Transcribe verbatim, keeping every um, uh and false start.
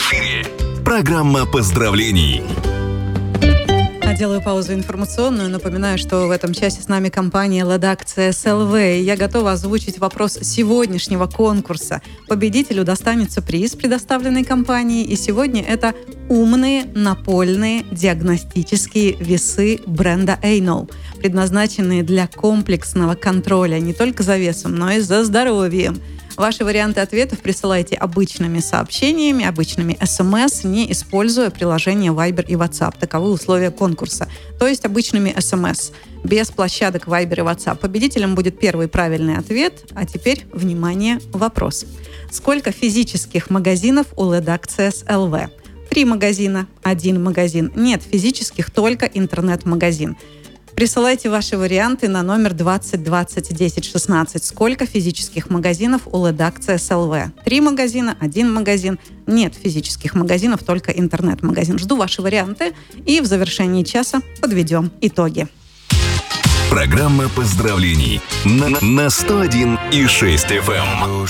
эфире программа поздравлений. Делаю паузу информационную. Напоминаю, что в этом часе с нами компания «Ладакция эс эл ви». И я готова озвучить вопрос сегодняшнего конкурса. Победителю достанется приз, предоставленный компанией. И сегодня это умные напольные диагностические весы бренда Эйно, предназначенные для комплексного контроля не только за весом, но и за здоровьем. Ваши варианты ответов присылайте обычными сообщениями, обычными эс эм эс, не используя приложения Viber и WhatsApp. Таковы условия конкурса. То есть обычными эс эм эс, без площадок Viber и WhatsApp. Победителем будет первый правильный ответ. А теперь, внимание, вопрос. Сколько физических магазинов у Ладакция эс эл ви? Три магазина, один магазин. Нет физических, только интернет-магазин. Присылайте ваши варианты на номер двадцать двадцать десять шестнадцать. Сколько физических магазинов у Ладакция эс эл ви? Три магазина, один магазин. Нет физических магазинов, только интернет-магазин. Жду ваши варианты и в завершении часа подведем итоги. Программа поздравлений на, на сто один и шесть эф эм.